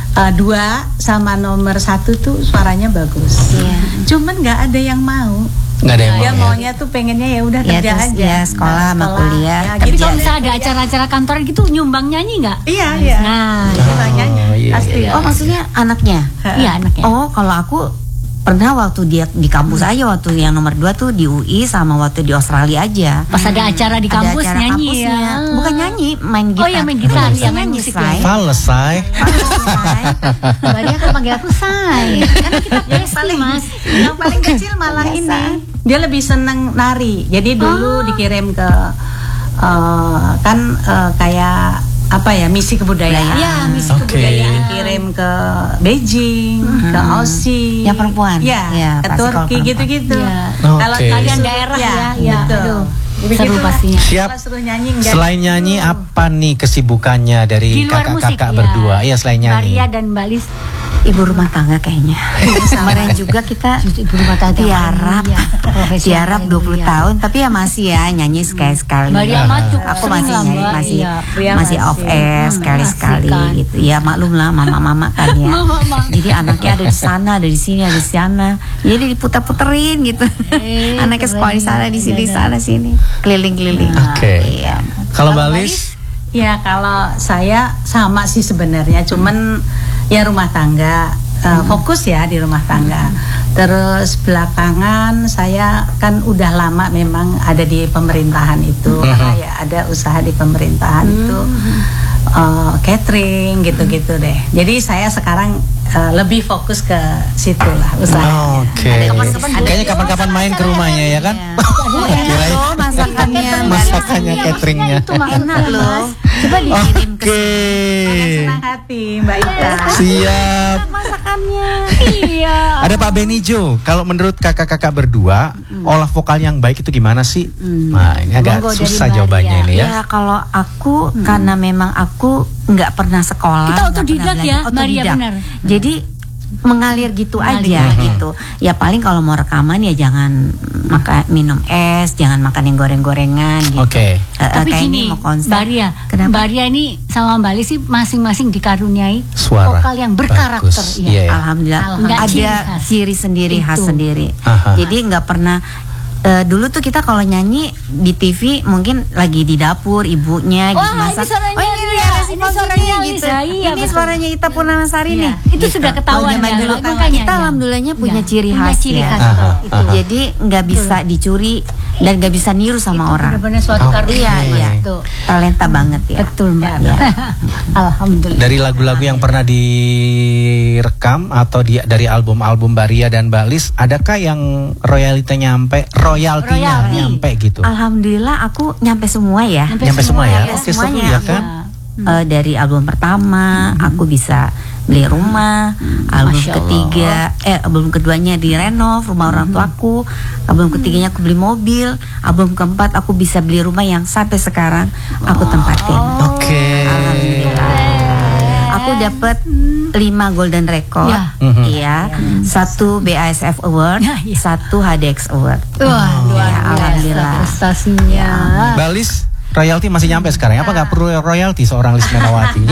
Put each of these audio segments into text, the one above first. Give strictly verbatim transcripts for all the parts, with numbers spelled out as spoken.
uh, dua sama nomor satu tuh suaranya bagus. Yeah. Cuman nggak ada yang mau. Nggak ada yang dia mau, maunya ya? Tuh pengennya ya udah ya, kerja aja. Ya sekolah sama kuliah. Ya, jadi kalau misalnya ada acara-acara kantoran gitu nyumbang nyanyi nggak? Iya iya. Nah, nyumbang nyanyi. Oh, iya, Pasti. iya. Oh maksudnya anaknya? Iya anaknya. Oh kalau aku pernah waktu dia di kampus aja, waktu yang nomor dua tuh di U I sama waktu di Australia aja. Pas ada acara di kampus ada acara nyanyi kampusnya. ya. Bukan nyanyi, main gitar. Oh ya main gitar, hmm. ya main musik ya. Fales, say. Mbak dia kan panggil aku say. Kan kita yang paling mas, yang paling kecil malah ini. Dia lebih seneng nari. Jadi dulu oh. dikirim ke uh, kan uh, kayak apa ya misi kebudayaan. Ya, misi okay. kebudayaan. Kirim ke Beijing, hmm. ke Aussie. Yang perempuan. Ya, ya ke Turki gitu-gitu. Ya. Kalau okay. kalian daerah ya, ya. ya. Aduh. Seru pastinya. Siap. Nyanyi, selain nyanyi apa nih kesibukannya dari kakak-kakak berdua? Iya, selain nyanyi. Maria dan Mbak Lis ibu rumah tangga kayaknya. Kemarin juga kita ibu rumah tangga tiarap, tiarap dua puluh tahun, tapi ya masih ya nyanyi sekali-sekali. Maria maju, aku masih nyanyi, masih iya, masih off air sekali-sekali kan. Gitu. Ya maklum lah mama-mama kan ya. Mama, jadi anaknya ada di sana, ada di sini, ada di sana. Jadi diputer-puterin gitu. Eh, anaknya sekolah di sana, di sini, di sana, sini, keliling-keliling. Oke. Okay. Iya. Kalau Mbak Lis? Ya kalau saya sama sih sebenarnya, cuman ya rumah tangga, uh, hmm. fokus ya di rumah tangga. Hmm. Terus belakangan saya kan udah lama memang ada di pemerintahan itu, hmm. karena ya ada usaha di pemerintahan hmm. itu, uh, catering gitu-gitu deh. Jadi saya sekarang uh, lebih fokus ke situ lah usaha. Oke. Okay. Kayaknya kapan-kapan main ke rumahnya ya kan? Kirain masakannya, masakannya cateringnya. Itu enak loh. Coba dikirim ke senang hati Mbak Ita. Siap. Masakannya. Iya. Ada Pak Benijo. Kalau menurut kakak-kakak berdua, hmm. olah vokal yang baik itu gimana sih? Hmm. Nah, ini agak Bonggo susah jawabannya ini ya. Ya kalau aku hmm. karena memang aku nggak pernah sekolah. Kita otodidak ya, Maria benar. Jadi mengalir gitu mengalir. aja hmm. gitu. Ya paling kalau mau rekaman ya jangan makan minum es, jangan makan yang goreng-gorengan gitu. Oke. Okay. Uh, Tapi gini, Mbak Ria, Mbak Ria ini sama Mbak Lis sih masing-masing dikaruniai suara vokal yang berkarakter. Ya. Yeah, yeah. Alhamdulillah. Alhamdulillah. Ada ciri, ciri sendiri, itu. khas sendiri. Aha. Jadi nggak pernah. Uh, dulu tuh kita kalau nyanyi di T V mungkin lagi di dapur ibunya gitu masak. Oh ini dia, ini suaranya gitu. Iya, ini suaranya Ita Purnamasari nih. Itu gitu. Sudah ketahuan ya. Dulu, kita alhamdulillahnya punya ya. ciri khas ciri ya. khas Aha, itu. Aha. Jadi nggak bisa dicuri dan nggak bisa niru sama itu orang. Benar-benar suatu oh, karunia ya. Tuh. Talenta banget ya. Betul Mbak. Ya. Alhamdulillah. Dari lagu-lagu yang pernah direkam atau di, dari album-album Mbak Ria dan Mbak Lis, adakah yang royaltinya nyampe, royaltinya nyampe gitu? Alhamdulillah aku nyampe semua ya. Nyampe, nyampe semua, semua ya. ya. Oke, seru ya kan? Uh, dari album pertama hmm. aku bisa beli rumah, hmm. album Masya ketiga Allah. eh album keduanya direnov rumah hmm. orang tuaku, album ketiganya aku beli mobil, album keempat aku bisa beli rumah yang sampai sekarang aku tempatin. Oh. Oke. Okay. Alhamdulillah. Aku dapat lima golden record, ya, mm-hmm. ya, satu B A S F Award, ya, ya. satu H D X Award. Wah, oh. ya, alhamdulillah. Prestasinya. Mbak Lis, royalti masih nyampe sekarang? Apa nggak perlu royalti seorang Lis Menawati?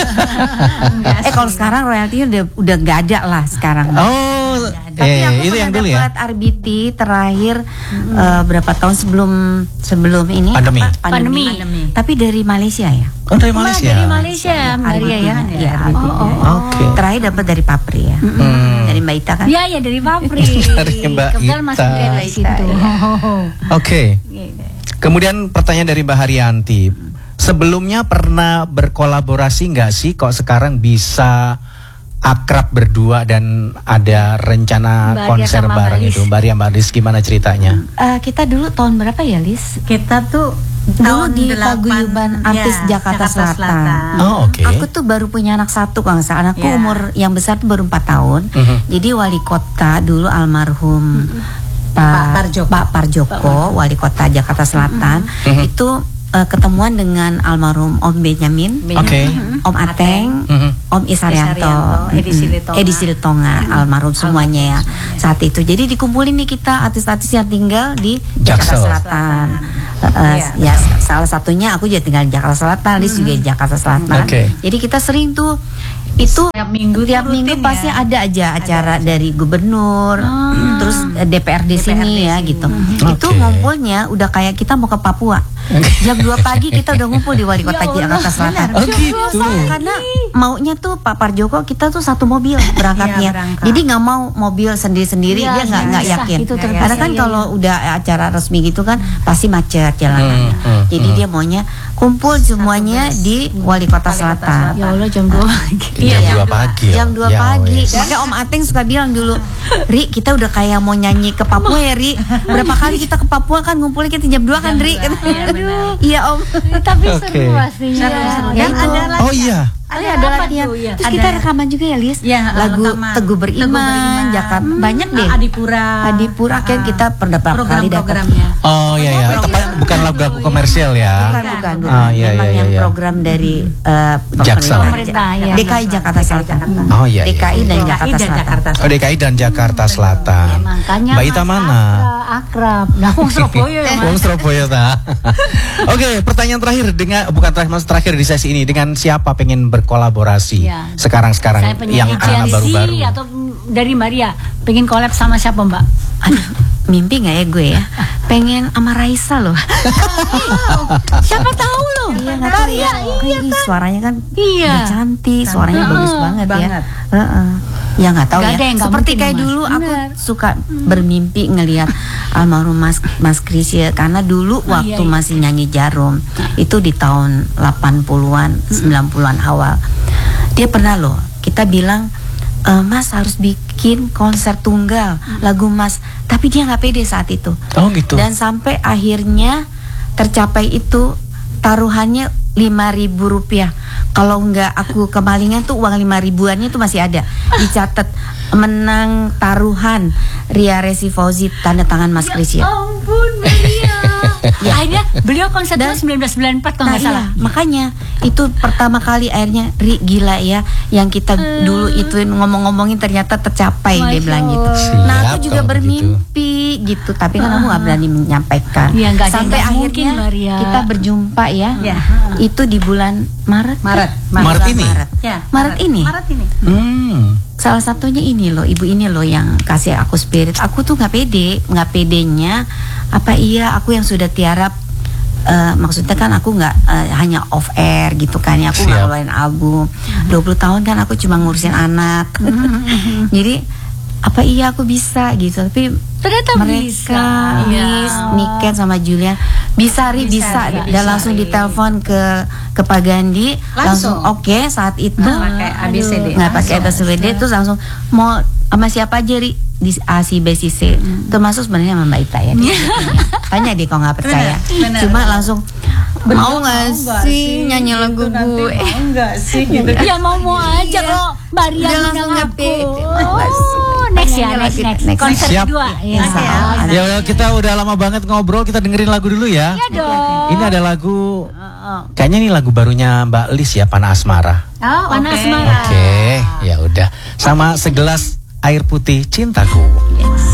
eh kalau sekarang royaltinya udah udah nggak ada lah sekarang. Oh, tapi eh, aku itu yang dulu ya. Dapat R B T terakhir hmm. uh, berapa tahun sebelum sebelum ini? Pandemi. Apa? Pandemi. Pandemi. Tapi dari Malaysia ya. Oh dari Malaysia. Dari Malaysia, Maria ya. Ya, oh, oh, oh. Oke. Okay. Terakhir dapat dari Papri ya. Hmm. Dari Mbak Ita kan? Iya ya dari Papri. Dari Mbak Kebetulan Ita. masih dari situ. Oke. Okay. Kemudian pertanyaan dari Mbak Haryanti. Sebelumnya pernah berkolaborasi nggak sih kok sekarang bisa akrab berdua dan ada rencana Mbak konser bareng itu? Mbak Ria, Mbak Lis, gimana ceritanya? Uh, kita dulu tahun berapa ya Lis? Kita tuh dulu di paguyuban artis ya, Jakarta, Jakarta Selatan. Selatan. Oh, oke. Okay. Aku tuh baru punya anak satu kalau nggak salah. Anakku yeah. umur yang besar tuh baru empat tahun. Uh-huh. Jadi wali kota dulu almarhum uh-huh. Pak, Pak Parjoko, Pak Parjoko, wali kota Jakarta Selatan uh-huh. itu uh, ketemuan dengan almarhum Om Benyamin, okay. Om Ateng, uh-huh. Om Isarianto, Edi Silitonga, Edi Silitonga uh-huh. almarhum semuanya ya saat itu. Jadi dikumpulin nih kita artis-artis yang tinggal di Jakarta Jaksel. Selatan. Uh, ya. ya salah satunya aku juga tinggal di Jakarta Selatan, Lis juga di Jakarta Selatan. Okay. Jadi kita sering tuh Itu Tiap minggu tuh tiap rutin minggu ya? pasti ada aja acara aja. dari gubernur, Ah. terus eh, D P R D D P R D sini ya sini. gitu. Mhm. Itu Oke. ngumpulnya udah kayak kita mau ke Papua. Jam dua pagi kita udah ngumpul di Wali Kota Ya Jakarta Selatan. Oh gitu. Karena maunya tuh Pak Parjoko kita tuh satu mobil berangkatnya. Iya, berangkat. Jadi nggak mau mobil sendiri-sendiri, Iya, dia nggak iya, nggak bisa. yakin. Itu terbiasa. Karena kan Iya, kalau iya. udah acara resmi gitu kan pasti macet jalanannya. Hmm, hmm, Jadi hmm. dia maunya kumpul semuanya di Wali Kota Wali Kota Selatan. Ya Allah jam dua pagi. Jam Iya, dua pagi. Jam dua Ya pagi. wes. Makanya Om Ateng suka bilang dulu, Ri kita udah kayak mau nyanyi ke Papua ya Ri. Berapa kali kita ke Papua kan ngumpulnya kita jam dua kan Jam Ri. dua, iya, benar. Iya Om. Tapi Oke. seru pastinya. Seru, seru. Ya Dan itu. ada lagi. Oh iya. Ada ada apa latihan. tuh, ya? Terus Ada. kita rekaman juga ya Lis. Ya, Lagu rekaman. Teguh Beriman, Teguh Beriman. Jakarta. Hmm, Banyak deh. Adipura. Adipura kan Ah, kita pernah berapa kali dapat. program-programnya. Oh iya ya. Itu kan bukan lagu-lagu komersial ya. Bukan, bukan, bukan. Ah, iya, Memang iya, yang iya. program dari eh, Jaksa. Pemerintah, ya. D K I Jakarta Selatan. Oh iya. D K I iya. dan D K I Jakarta dan Selatan. Jakarta Oh, D K I dan Jakarta Selatan. Ya, makanya Mbak Ita Mas mana? Akrab, akrab. Nah, wong Surabaya ya, Mas. Wong Surabaya ta. Oke, pertanyaan terakhir dengan bukan terakhir Mas, terakhir di sesi ini, dengan siapa pengen berkolaborasi Ya. sekarang-sekarang Saya yang penyanyi anak Gen Z baru-baru? atau dari Maria pengen collab sama siapa Mbak? Aduh, mimpi nggak ya gue ya? Pengen sama Raisa loh. Siapa tahu loh. Iya nggak tahu ya. Iya kan. Suaranya kan Iya. udah cantik, suaranya Heeh, bagus banget, banget. ya. Heeh. Ya nggak tahu Nggak ya. ada yang nggak Seperti mungkin, kayak Mas. dulu aku Bener. suka bermimpi ngelihat almarhum Mas Mas Krisya karena dulu Oh, waktu iya, iya. masih nyanyi Jarum itu di tahun delapan puluhan, sembilan puluhan awal. Dia pernah loh, kita bilang e, Mas harus bikin konser tunggal lagu Mas, tapi dia nggak pede saat itu. Oh gitu. Dan sampai akhirnya tercapai itu taruhannya lima ribu rupiah. Kalau nggak aku kemalingan tuh uang lima ribuannya tuh masih ada. Dicatat menang taruhan Ria Resi Fauzi tanda tangan Mas Krisya. Ampun Maria. Akhirnya beliau konser tahun seribu sembilan ratus sembilan puluh empat kalau Nah nggak iya, salah. makanya itu pertama kali akhirnya Ri gila ya yang kita dulu ituin ngomong-ngomongin ternyata tercapai dia Masya bilang gitu. Allah. Nah Siap aku juga kalau bermimpi gitu, tapi kan aku nggak berani menyampaikan. Iya, nggak ada yang Sampai nggak akhirnya mungkin, Maria. kita berjumpa ya. Ya. Itu di bulan Maret. Maret. Maret Bulan ini? Maret. Ya, Maret ini. Maret ini. Hmm. Salah satunya ini loh, ibu ini loh yang kasih aku spirit. Aku tuh nggak pede, nggak pedenya. Apa iya aku yang sudah tiarap? eh, maksudnya kan aku nggak eh, hanya off air gitu kan ya. Aku nggak Siap. ngeluarin album. dua puluh tahun kan aku cuma ngurusin anak. Jadi apa iya aku bisa gitu. Tapi Ternyata mereka, bisa. Miss, Iya. Niken sama Julian bisa Ri bisa, Bisa, Ri, dan bisa, langsung Ri. ditelepon ke ke Pak Gandhi langsung, Langsung. oke saat itu Nggak pakai A B C D. nggak pakai A B C D terus langsung mau sama siapa aja Ri di A C B C C termasuk sebenarnya sama Mbak Ita ya dia punya. Tanya deh kalau nggak percaya. Benar, benar. Cuma langsung Beliau mau nggak sih nyanyi gitu lagu nanti, gue? mau nggak sih gitu. Ya mau mau aja kok Maria Dia langsung undang ngerti. aku. Langsung. Oh, next ya, next next. Next. Konser Siap. kedua. Ya. Insya Oke, Allah. Ya udah, kita udah lama banget ngobrol, kita dengerin lagu dulu ya. Ya dong. Ini ada lagu, Oh, kayaknya ini lagu barunya Mbak Lis ya, Panah Asmara. oh, Panas oke. marah. Oke, ya udah. Sama segelas air putih cintaku.